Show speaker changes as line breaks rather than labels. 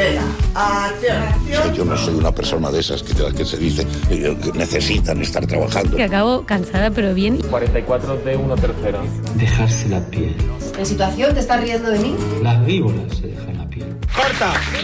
Venga, acción.
Es que yo no soy una persona de esas que se dice que necesitan estar trabajando.
Que acabo cansada pero bien.
44 de 1/3.
Dejarse la piel.
¿En situación te estás riendo de mí?
Las víboras se dejan la piel.
¡Corta!